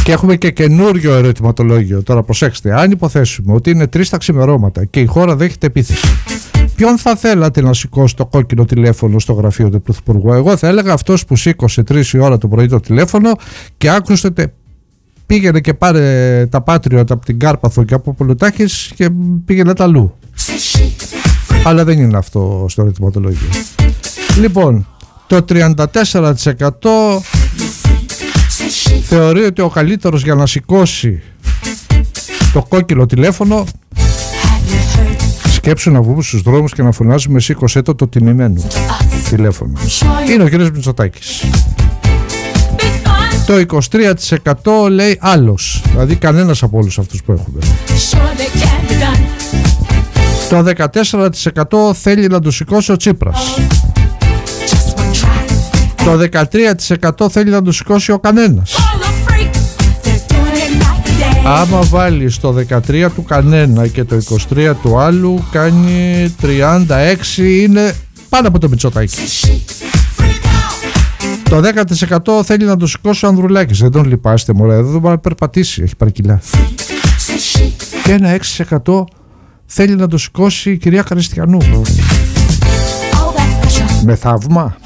Και έχουμε και καινούριο ερωτηματολόγιο. Τώρα προσέξτε, αν υποθέσουμε ότι είναι 3 τα ξημερώματα και η χώρα δέχεται επίθεση, ποιον θα θέλατε να σηκώσει το κόκκινο τηλέφωνο στο γραφείο του Πρωθυπουργού? Εγώ θα έλεγα αυτός που σήκωσε 3 η ώρα το πρωί το τηλέφωνο και άκουσε, πήγαινε και πάρε τα Patriot από την Κάρπαθο και από Πολυτάχης και πήγαινε τα αλλού. Αλλά δεν είναι αυτό στο ερωτηματολόγιο. Λοιπόν, το 34% θεωρεί ότι ο καλύτερος για να σηκώσει το κόκκινο τηλέφωνο, σκέψου να βγούμε στους δρόμους και να φωνάζουμε σήκωσέ το τιμημένο τηλέφωνο, είναι ο κ. Μητσοτάκης. Το 23% λέει άλλος, δηλαδή κανένας από όλους αυτούς που έχουμε. Το 14% θέλει να το σηκώσει ο Τσίπρας. Το 13% θέλει να το σηκώσει ο κανένας. Άμα βάλεις το 13 του κανένα και το 23 του άλλου, κάνει 36, είναι πάνω από το Μητσοτάκη. Το 10% θέλει να το σηκώσει ο Ανδρουλάκης. Δεν τον λυπάστε μωρέ, δεν μπορεί να περπατήσει, έχει παρκυλά. Και ένα 6% θέλει να το σηκώσει η κυρία Χριστιανού. Με θαύμα.